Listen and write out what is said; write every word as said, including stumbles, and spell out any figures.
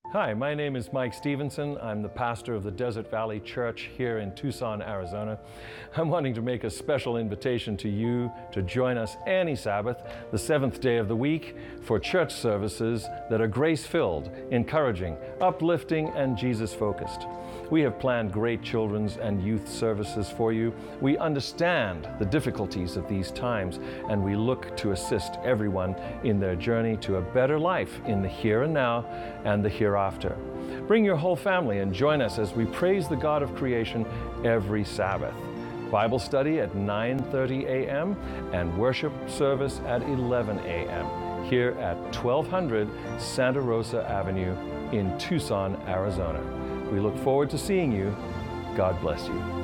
Hi, my name is Mike Stevenson. I'm the pastor of the Desert Valley Church here in Tucson, Arizona. I'm wanting to make a special invitation to you to join us any Sabbath, the seventh day of the week, for church services that are grace-filled, encouraging, uplifting, and Jesus-focused. We have planned great children's and youth services for you. We understand the difficulties of these times, and we look to assist everyone in their journey to a better life in the here and now and the hereafter. Bring your whole family and join us as we praise the God of creation every Sabbath. Bible study at nine thirty a m and worship service at eleven a m here at twelve hundred Santa Rosa Avenue in Tucson, Arizona. We look forward to seeing you. God bless you.